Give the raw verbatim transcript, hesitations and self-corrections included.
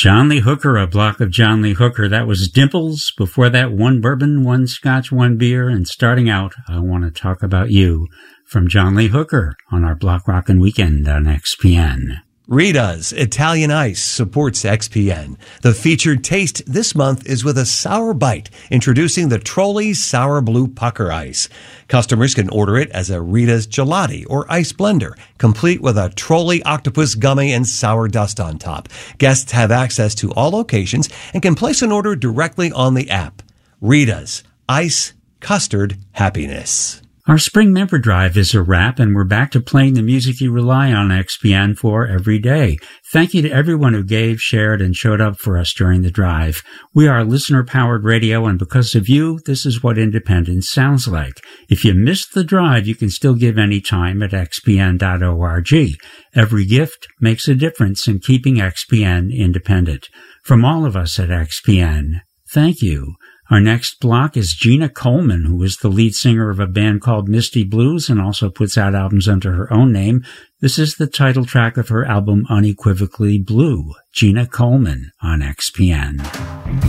John Lee Hooker, a block of John Lee Hooker. That was Dimples. Before that, one bourbon, one scotch, one beer. And starting out, I Want to Talk About You from John Lee Hooker on our Block Rockin' Weekend on X P N. Rita's Italian Ice supports X P N. The featured taste this month is with a sour bite, introducing the Trolli Sour Blue Pucker Ice. Customers can order it as a Rita's Gelati or ice blender, complete with a Trolli Octopus Gummy and sour dust on top. Guests have access to all locations and can place an order directly on the app. Rita's Ice Custard Happiness. Our spring member drive is a wrap, and we're back to playing the music you rely on X P N for every day. Thank you to everyone who gave, shared, and showed up for us during the drive. We are listener-powered radio, and because of you, this is what independence sounds like. If you missed the drive, you can still give any time at x p n dot org. Every gift makes a difference in keeping X P N independent. From all of us at X P N, thank you. Our next block is Gina Coleman, who is the lead singer of a band called Misty Blues and also puts out albums under her own name. This is the title track of her album Unequivocally Blue. Gina Coleman on X P N.